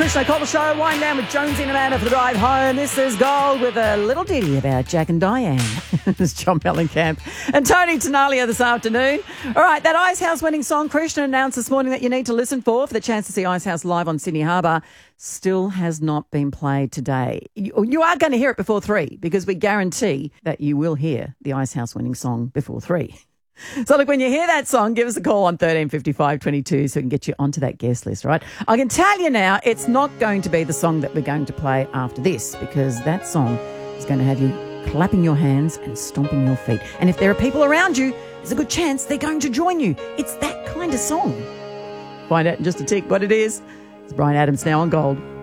Krishna Cottle Show. Wind down with Jonesy and Amanda for the drive home. This is Gold with a little ditty about Jack and Diane. It's John Mellencamp and Tony Tenalia this afternoon. All right, that Icehouse winning song Krishna announced this morning that you need to listen for the chance to see Icehouse live on Sydney Harbour still has not been played today. You are going to hear it before 3 because we guarantee that you will hear the Icehouse winning song before 3. So look, when you hear that song, give us a call on 1355 22 so we can get you onto that guest list, right? I can tell you now, it's not going to be the song that we're going to play after this because that song is going to have you clapping your hands and stomping your feet. And if there are people around you, there's a good chance they're going to join you. It's that kind of song. Find out in just a tick what it is. It's Bryan Adams now on Gold.